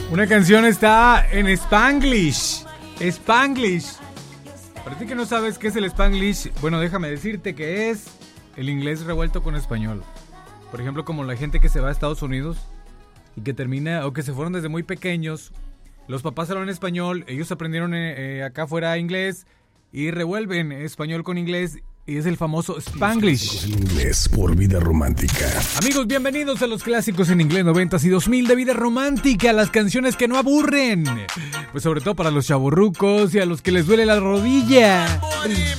Una canción está en Spanglish. Spanglish. Para ti que no sabes qué es el Spanglish, bueno, déjame decirte que es el inglés revuelto con español. Por ejemplo, como la gente que se va a Estados Unidos y que termina, o que se fueron desde muy pequeños. Los papás hablan español, ellos aprendieron acá afuera inglés y revuelven español con inglés. Y es el famoso Spanglish. En inglés por Vida Romántica. Amigos, bienvenidos a los clásicos en inglés 90s y 2000 de Vida Romántica. Las canciones que no aburren. Pues sobre todo para los chavorrucos y a los que les duele la rodilla.